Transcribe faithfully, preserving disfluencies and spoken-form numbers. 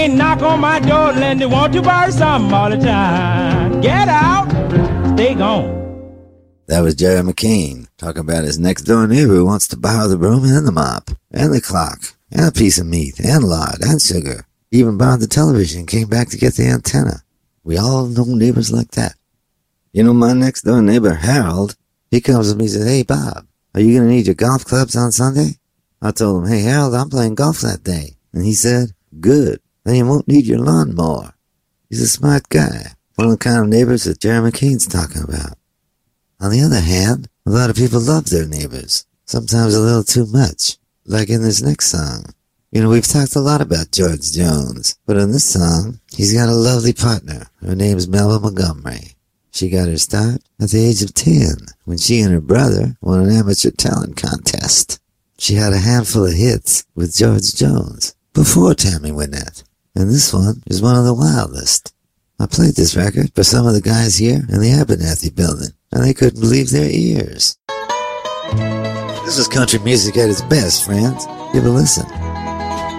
Knock on my door and they want to buy something all the time. Get out, stay gone. That was Jerry McCain talking about his next door neighbor who wants to borrow the broom and the mop, and the clock, and a piece of meat, and lard, and sugar. He even borrowed the television and came back to get the antenna. We all know neighbors like that. You know, my next door neighbor, Harold, he comes to me and says, "Hey, Bob, are you going to need your golf clubs on Sunday?" I told him, "Hey, Harold, I'm playing golf that day." And he said, "Good. Then you won't need your lawnmower." He's a smart guy. One of the kind of neighbors that Jerry McCain's talking about. On the other hand, a lot of people love their neighbors. Sometimes a little too much. Like in this next song. You know, we've talked a lot about George Jones. But in this song, he's got a lovely partner. Her name's Melba Montgomery. She got her start at the age of ten, when she and her brother won an amateur talent contest. She had a handful of hits with George Jones before Tammy Wynette. And this one is one of the wildest. I played this record for some of the guys here in the Abernathy building, and they couldn't believe their ears. This is country music at its best, friends. Give a listen.